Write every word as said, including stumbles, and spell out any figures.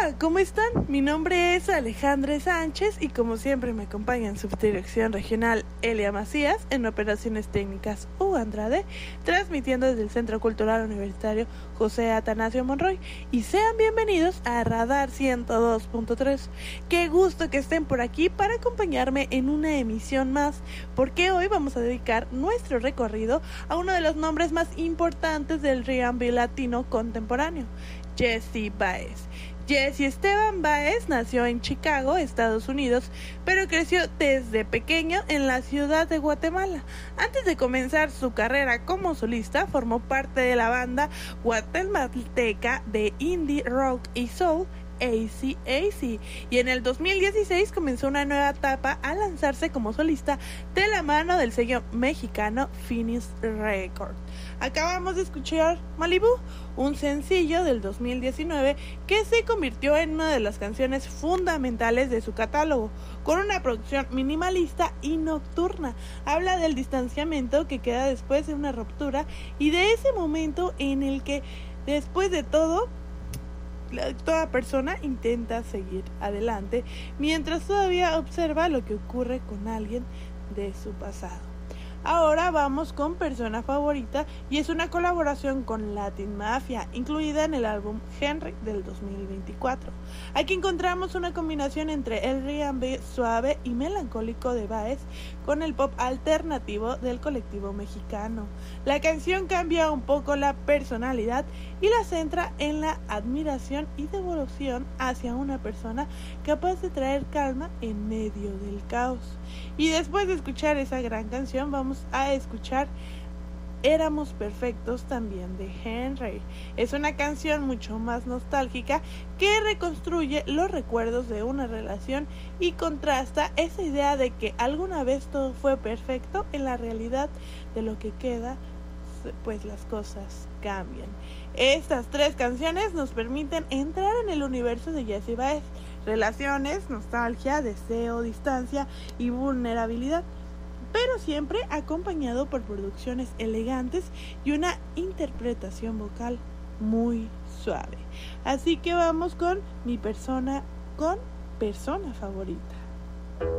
Hola, ¿cómo están? Mi nombre es Alejandra Sánchez y como siempre me acompaña en subdirección regional Elia Macías, en operaciones técnicas Hugo Andrade, transmitiendo desde el Centro Cultural Universitario José Atanasio Monroy. Y sean bienvenidos a Radar ciento dos punto tres. Qué gusto que estén por aquí para acompañarme en una emisión más, porque hoy vamos a dedicar nuestro recorrido a uno de los nombres más importantes del R and B latino contemporáneo, Jessie Baez. Jessie Esteban Baez nació en Chicago, Estados Unidos, pero creció desde pequeño en la ciudad de Guatemala. Antes de comenzar su carrera como solista, formó parte de la banda guatemalteca de indie rock y soul A C A C, y en el dos mil dieciséis comenzó una nueva etapa al lanzarse como solista de la mano del sello mexicano Phoenix Records. Acabamos de escuchar Malibu, un sencillo del dos mil diecinueve que se convirtió en una de las canciones fundamentales de su catálogo, con una producción minimalista y nocturna. Habla del distanciamiento que queda después de una ruptura y de ese momento en el que, después de todo, toda persona intenta seguir adelante mientras todavía observa lo que ocurre con alguien de su pasado. Ahora vamos con Persona Favorita, y es una colaboración con Latin Mafia, incluida en el álbum Henry del dos mil veinticuatro. Aquí encontramos una combinación entre el R and B suave y melancólico de Baez con el pop alternativo del colectivo mexicano. La canción cambia un poco la personalidad y la centra en la admiración y devoción hacia una persona capaz de traer calma en medio del caos. Y después de escuchar esa gran canción, vamos a escuchar Éramos Perfectos, también de Henry. Es una canción mucho más nostálgica que reconstruye los recuerdos de una relación y contrasta esa idea de que alguna vez todo fue perfecto en la realidad de lo que queda, pues las cosas cambian. Estas tres canciones nos permiten entrar en el universo de Jessie Baez: relaciones, nostalgia, deseo, distancia y vulnerabilidad, pero siempre acompañado por producciones elegantes y una interpretación vocal muy suave. Así que vamos con mi persona, con persona favorita.